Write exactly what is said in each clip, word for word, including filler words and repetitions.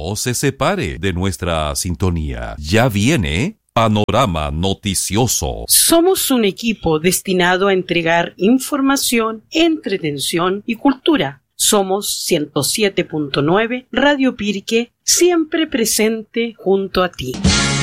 No se separe de nuestra sintonía. Ya viene Panorama Noticioso. Somos un equipo destinado a entregar información, entretención y cultura. Somos ciento siete punto nueve Radio Pirque, siempre presente junto a ti.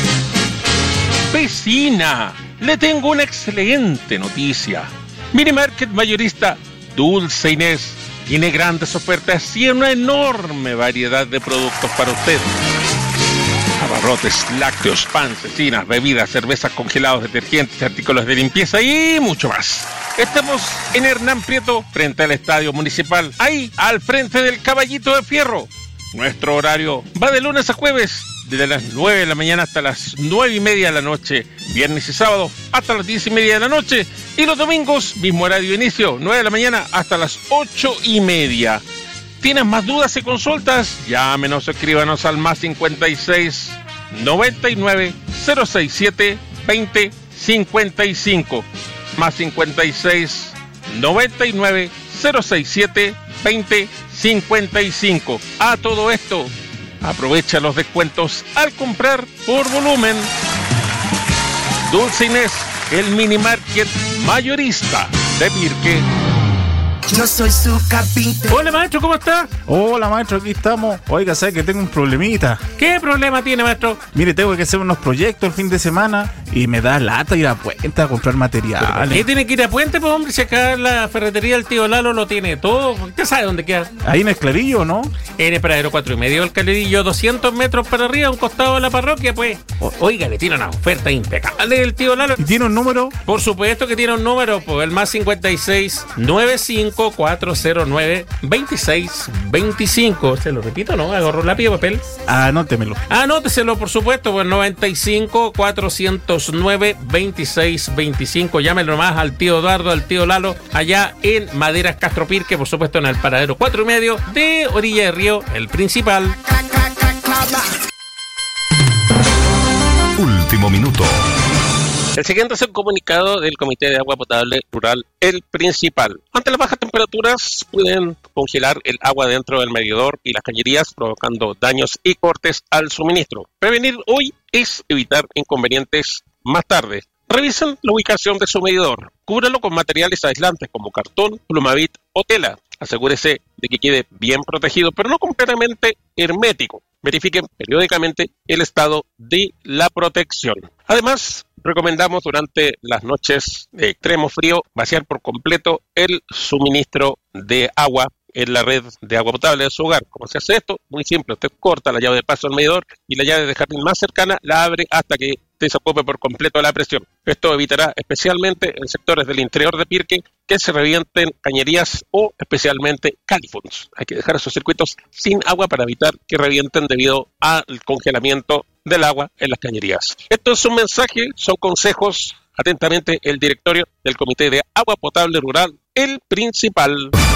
Vecina, le tengo una excelente noticia. Mini Market Mayorista Dulce Inés tiene grandes ofertas y una enorme variedad de productos para usted. Abarrotes, lácteos, pan, cecinas, bebidas, cervezas, congelados, detergentes, artículos de limpieza y mucho más. Estamos en Hernán Prieto, frente al Estadio Municipal, ahí, al frente del Caballito de Fierro. Nuestro horario va de lunes a jueves, desde las nueve de la mañana hasta las nueve y media de la noche, viernes y sábado hasta las diez y media de la noche, y los domingos, mismo horario de inicio, nueve de la mañana hasta las ocho y media. ¿Tienes más dudas y consultas? Llámenos o escríbanos al más cincuenta y seis, noventa y nueve, cero sesenta y siete, veinte, cincuenta y cinco. Más cincuenta y seis, noventa y nueve, cero sesenta y siete, veinte, cincuenta y cinco. A todo esto, aprovecha los descuentos al comprar por volumen. Dulce Inés, el mini market mayorista de Pirque. Yo soy su capitán. Hola maestro, ¿cómo está? Hola maestro, aquí estamos. Oiga, ¿sabe que tengo un problemita? ¿Qué problema tiene, maestro? Mire, tengo que hacer unos proyectos el fin de semana y me da lata ir a Puente a comprar materiales. ¿Qué tiene que ir a Puente, pues hombre? Si acá la ferretería del tío Lalo lo tiene todo. ¿Usted sabe dónde queda? Ahí en el Clarillo, ¿no? En el paradero cuatro y medio del Clarillo, doscientos metros para arriba, a un costado de la parroquia, pues. O, oiga, le tiene una oferta impecable del tío Lalo. ¿Y tiene un número? Por supuesto que tiene un número, pues el más cincuenta y seis, noventa y cinco, cuatrocientos nueve, veintiséis veinticinco. ¿Se lo repito, no? Agarro lápiz y papel. Anótemelo. Anóteselo, por supuesto, pues noventa y cinco, cuatrocientos nueve, veintiséis veinticinco. Llámelo nomás al tío Eduardo, al tío Lalo, allá en Maderas Castro Pirque, por supuesto en el paradero cuatro y medio de Orilla de Río, el principal. Último minuto. El siguiente es el comunicado del Comité de Agua Potable Rural, el principal. Ante las bajas temperaturas pueden congelar el agua dentro del medidor y las cañerías, provocando daños y cortes al suministro. Prevenir hoy es evitar inconvenientes más tarde. Revisen la ubicación de su medidor. Cúbralo con materiales aislantes como cartón, plumavit o tela. Asegúrese de que quede bien protegido, pero no completamente hermético. Verifiquen periódicamente el estado de la protección. Además, recomendamos durante las noches de extremo frío vaciar por completo el suministro de agua en la red de agua potable de su hogar. ¿Cómo se hace esto? Muy simple. Usted corta la llave de paso del medidor y la llave de jardín más cercana la abre hasta que desocupe por completo la presión. Esto evitará especialmente en sectores del interior de Pirque que se revienten cañerías o especialmente califons. Hay que dejar esos circuitos sin agua para evitar que revienten debido al congelamiento del agua en las cañerías. Esto es un mensaje, son consejos. Atentamente, el directorio del Comité de Agua Potable Rural, el principal.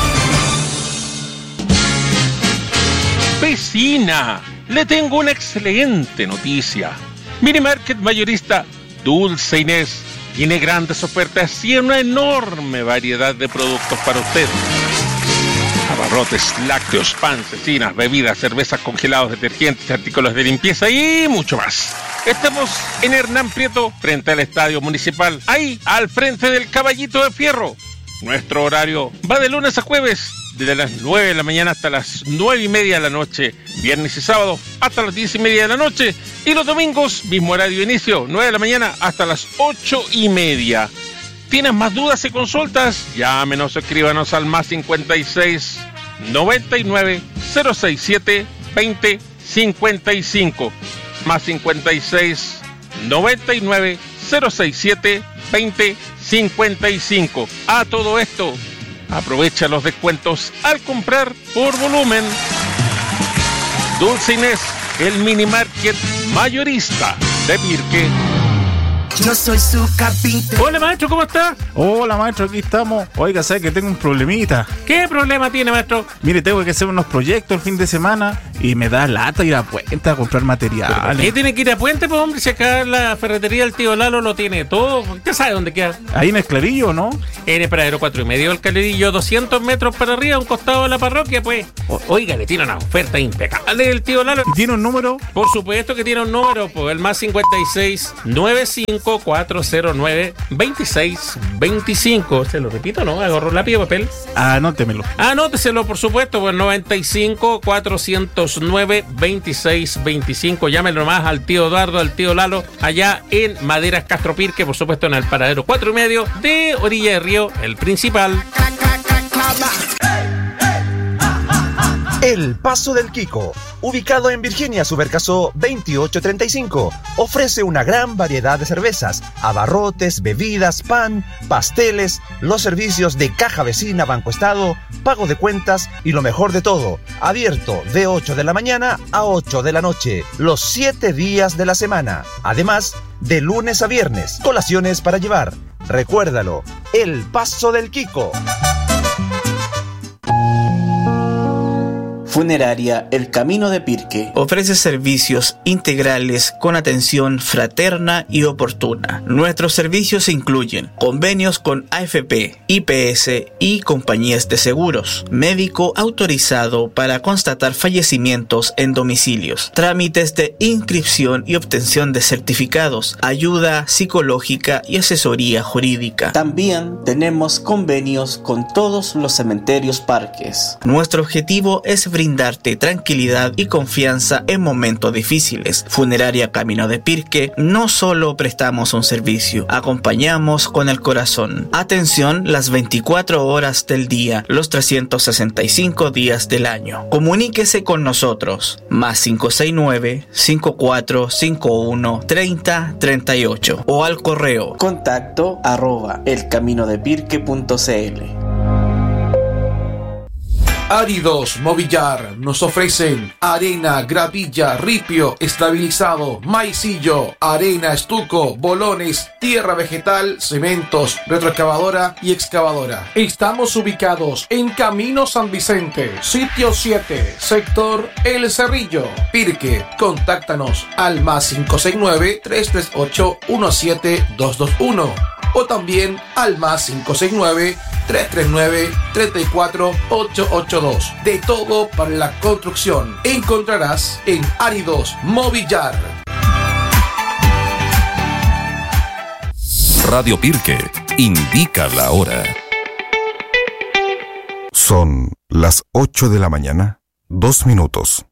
Vecina, le tengo una excelente noticia. Mini Market Mayorista Dulce Inés tiene grandes ofertas y una enorme variedad de productos para usted. Abarrotes, lácteos, pan, cecinas, bebidas, cervezas, congelados, detergentes, artículos de limpieza y mucho más. Estamos en Hernán Prieto, frente al Estadio Municipal, ahí, al frente del Caballito de Fierro. Nuestro horario va de lunes a jueves, desde las nueve de la mañana hasta las nueve y media de la noche, viernes y sábado hasta las diez y media de la noche, y los domingos, mismo horario de inicio, nueve de la mañana hasta las ocho y media. ¿Tienes más dudas y consultas? Llámenos o escríbanos al más cincuenta y seis, noventa y nueve, cero sesenta y siete, veinte, cincuenta y cinco. Más cincuenta y seis, noventa y nueve, cero sesenta y siete, veinte, cincuenta y cinco. A todo esto, aprovecha los descuentos al comprar por volumen. Dulce Inés, el mini market mayorista de Pirque. Yo soy su capitán. Hola maestro, ¿cómo está? Hola maestro, aquí estamos. Oiga, ¿sabe que tengo un problemita? ¿Qué problema tiene, maestro? Mire, tengo que hacer unos proyectos el fin de semana y me da lata ir a Puente a comprar materiales. ¿Qué tiene que ir a Puente, pues, hombre? Si acá la ferretería del tío Lalo lo tiene todo. ¿Usted sabe dónde queda? Ahí en el Clarillo, ¿no? En el paradero cuatro y medio del Clarillo, doscientos metros para arriba, a un costado de la parroquia, pues. O- Oiga, le tiene una oferta impecable el tío Lalo. ¿Tiene un número? Por supuesto que tiene un número, pues el más cincuenta y seis, noventa y cinco, cuatrocientos nueve, veintiséis veinticinco. Se lo repito, ¿no? Agarro lápiz y papel. Anótemelo. Anóteselo, por supuesto, pues noventa y cinco, cuatrocientos nueve, veintiséis veinticinco. Llámenlo nomás al tío Eduardo, al tío Lalo, allá en Maderas Castropirque, por supuesto en el paradero cuatro y medio de Orilla de Río, el principal. El Paso del Quico, ubicado en Virginia Subercaso veintiocho treinta y cinco, ofrece una gran variedad de cervezas, abarrotes, bebidas, pan, pasteles, los servicios de caja vecina, Banco Estado, pago de cuentas y lo mejor de todo, abierto de ocho de la mañana a ocho de la noche, los siete días de la semana, además de lunes a viernes, colaciones para llevar. Recuérdalo, El Paso del Quico. Funeraria El Camino de Pirque ofrece servicios integrales con atención fraterna y oportuna. Nuestros servicios incluyen convenios con A F P, I P S y compañías de seguros, médico autorizado para constatar fallecimientos en domicilios, trámites de inscripción y obtención de certificados, ayuda psicológica y asesoría jurídica. También tenemos convenios con todos los cementerios parques. Nuestro objetivo es brindar brindarte tranquilidad y confianza en momentos difíciles. Funeraria Camino de Pirque, no solo prestamos un servicio, acompañamos con el corazón. Atención las veinticuatro horas del día, los trescientos sesenta y cinco días del año. Comuníquese con nosotros, más cinco seis nueve, cinco cuatro cinco uno, treinta treinta y ocho o al correo contacto arroba elcaminodepirque punto cl. Áridos Movillar nos ofrecen arena, gravilla, ripio, estabilizado, maicillo, arena, estuco, bolones, tierra vegetal, cementos, retroexcavadora y excavadora. Estamos ubicados en Camino San Vicente, sitio siete, sector El Cerrillo, Pirque. Contáctanos al más cinco seis nueve, tres tres ocho, uno siete dos dos uno o también al más cinco seis nueve, tres tres nueve, tres cuatro ocho ocho dos. De todo para la construcción encontrarás en Áridos Movillar. Radio Pirque indica la hora. Son las ocho de la mañana, dos minutos.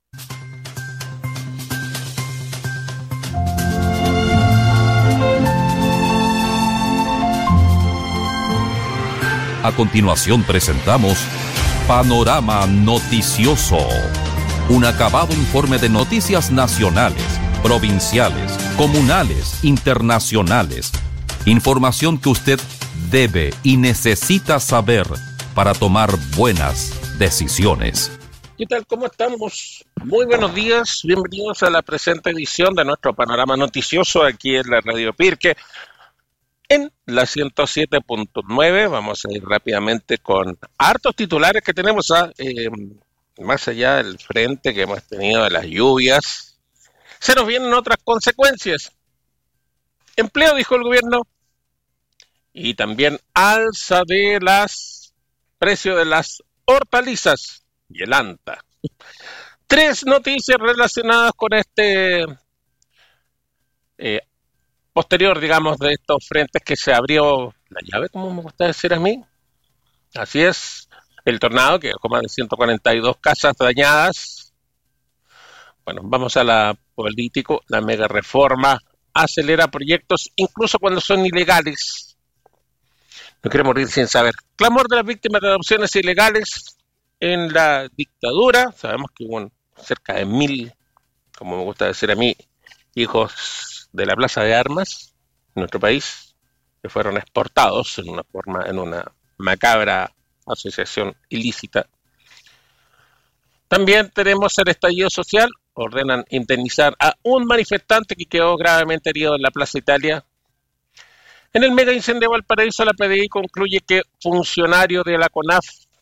A continuación presentamos Panorama Noticioso, un acabado informe de noticias nacionales, provinciales, comunales, internacionales. Información que usted debe y necesita saber para tomar buenas decisiones. ¿Qué tal? ¿Cómo estamos? Muy buenos días, bienvenidos a la presente edición de nuestro Panorama Noticioso aquí en la Radio Pirque. En la ciento siete punto nueve vamos a ir rápidamente con hartos titulares que tenemos, a, eh, más allá del frente que hemos tenido de las lluvias. Se nos vienen otras consecuencias. Empleo, dijo el gobierno, y también alza de las precios de las hortalizas y el ANTA. Tres noticias relacionadas con este eh, posterior, digamos, de estos frentes que se abrió la llave, como me gusta decir a mí. Así es, el tornado que dejó más de ciento cuarenta y dos casas dañadas. Bueno, vamos a la político. La mega reforma acelera proyectos incluso cuando son ilegales. No quiero morir sin saber. Clamor de las víctimas de adopciones ilegales en la dictadura. Sabemos que hubo cerca de mil, como me gusta decir a mí, hijos de la Plaza de Armas en nuestro país, que fueron exportados en una forma, en una macabra asociación ilícita. También tenemos el estallido social. Ordenan indemnizar a un manifestante que quedó gravemente herido en la Plaza Italia. En el mega incendio de Valparaíso, la P D I concluye que funcionario de la CONAF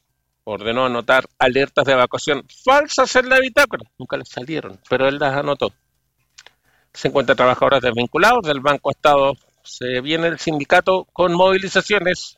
ordenó anotar alertas de evacuación falsas en la bitácora. Nunca les salieron, pero él las anotó. cincuenta trabajadores desvinculados del Banco Estado. Se viene el sindicato con movilizaciones,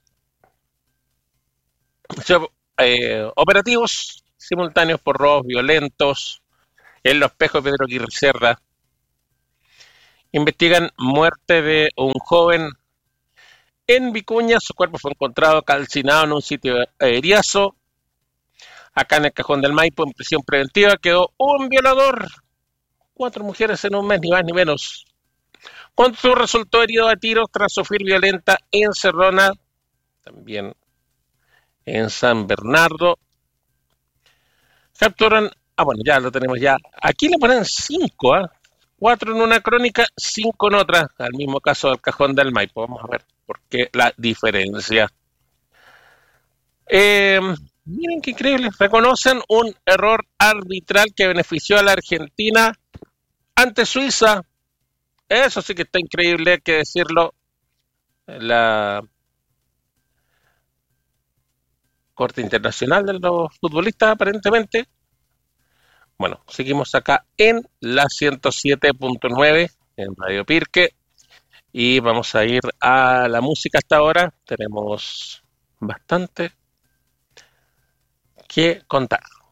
eh, operativos simultáneos por robos violentos en Los Pejos, Pedro Aguirre Cerda. Investigan muerte de un joven en Vicuña. Su cuerpo fue encontrado calcinado en un sitio aeriazo. Acá en el Cajón del Maipo, en prisión preventiva, quedó un violador. Cuatro mujeres en un mes, ni más ni menos. Consu resultó herido a tiros tras sufrir violenta encerrona. También en San Bernardo. Capturan, ah bueno, ya lo tenemos ya. Aquí le ponen cinco, ¿ah? ¿eh? Cuatro en una crónica, cinco en otra. Al mismo caso del Cajón del Maipo. Vamos a ver por qué la diferencia. Eh, miren qué increíble. Reconocen un error arbitral que benefició a la Argentina ante Suiza. Eso sí que está increíble, hay que decirlo. La Corte Internacional de los Futbolistas, aparentemente. Bueno, seguimos acá en la ciento siete punto nueve en Radio Pirque y vamos a ir a la música hasta ahora. Tenemos bastante que contar.